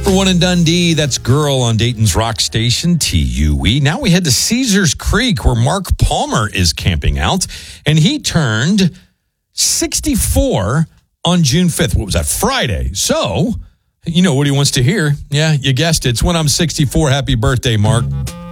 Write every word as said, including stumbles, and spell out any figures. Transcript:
For One in Dundee, that's Girl on Dayton's Rock Station, T U E. Now we head to Caesars Creek, where Mark Palmer is camping out, and he turned sixty-four on June fifth. What was that, Friday? So, you know what he wants to hear. Yeah, you guessed it. It's When I'm sixty-four. Happy birthday, Mark.